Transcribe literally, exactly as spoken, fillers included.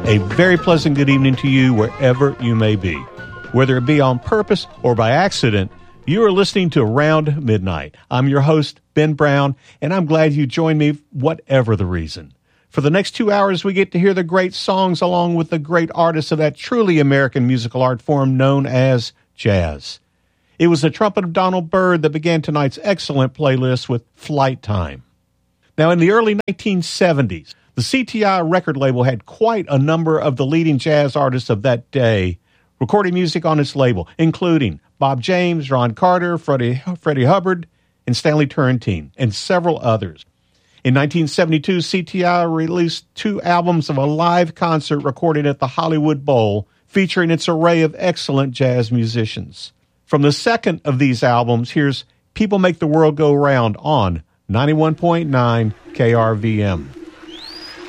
A very pleasant good evening to you wherever you may be. Whether it be on purpose or by accident, you are listening to Around Midnight. I'm your host, Ben Brown, and I'm glad you joined me, whatever the reason. For the next two hours, we get to hear the great songs along with the great artists of that truly American musical art form known as jazz. It was the trumpet of Donald Byrd that began tonight's excellent playlist with Flight Time. Now, in the early nineteen seventies, the C T I record label had quite a number of the leading jazz artists of that day recording music on its label, including Bob James, Ron Carter, Freddie, Freddie Hubbard, and Stanley Turrentine, and several others. In nineteen seventy-two, C T I released two albums of a live concert recorded at the Hollywood Bowl, featuring its array of excellent jazz musicians. From the second of these albums, here's People Make the World Go Round on ninety-one point nine K R V M.